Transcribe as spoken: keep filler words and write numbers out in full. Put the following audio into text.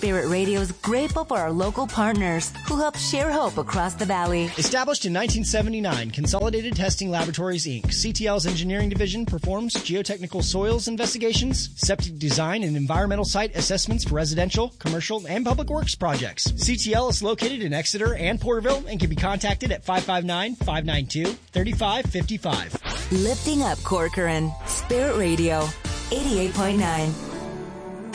Spirit Radio is grateful for our local partners who help share hope across the valley. Established in nineteen seventy-nine, Consolidated Testing Laboratories, Incorporated, C T L's engineering division performs geotechnical soils investigations, septic design, and environmental site assessments for residential, commercial, and public works projects. C T L is located in Exeter and Porterville and can be contacted at five five nine, five nine two, three five five five. Lifting up Corcoran. Spirit Radio, eighty-eight point nine.